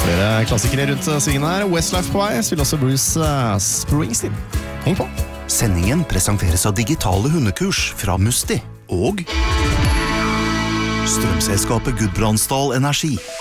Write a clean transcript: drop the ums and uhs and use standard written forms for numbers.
Flere klassikere rundt svingen her. Westlife på vei, spiller også Bruce Springsteen. Heng på. Sendingen presenteres av digitale hundekurs fra Musti og strømselskapet Gudbrandsdal Energi.